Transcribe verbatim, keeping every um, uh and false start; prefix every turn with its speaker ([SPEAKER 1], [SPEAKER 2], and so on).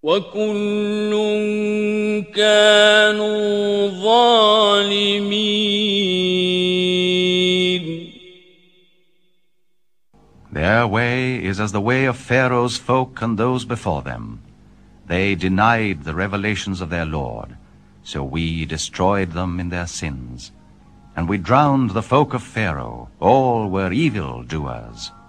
[SPEAKER 1] وَكُلٌّ كَانُوا ظَالِمِينَ.
[SPEAKER 2] Their way is as the way of Pharaoh's folk and those before them. They denied the revelations of their Lord, so we destroyed them in their sins. And we drowned the folk of Pharaoh, all were evil doers.